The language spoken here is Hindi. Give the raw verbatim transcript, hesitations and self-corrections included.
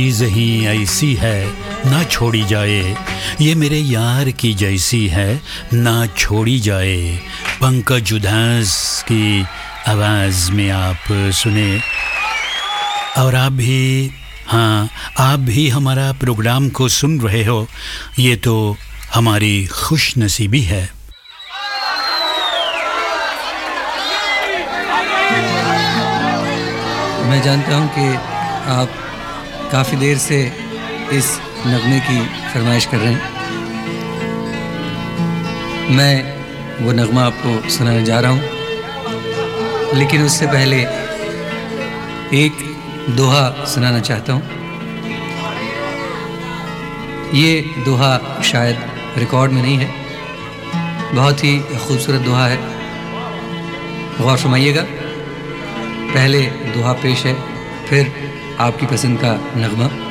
चीज़ ही ऐसी है ना छोड़ी जाए, ये मेरे यार की जैसी है ना छोड़ी जाए। पंकज उधास की आवाज़ में आप सुने। और आप भी, हाँ आप भी हमारा प्रोग्राम को सुन रहे हो, ये तो हमारी खुश नसीबी है। मैं जानता हूँ कि आप काफ़ी देर से इस नगमे की फरमाइश कर रहे हैं। मैं वो नगमा आपको सुनाने जा रहा हूँ, लेकिन उससे पहले एक दोहा सुनाना चाहता हूँ। ये दोहा शायद रिकॉर्ड में नहीं है, बहुत ही खूबसूरत दोहा है, गौर फरमाइएगा। पहले दोहा पेश है, फिर आपकी पसंद का नगमा।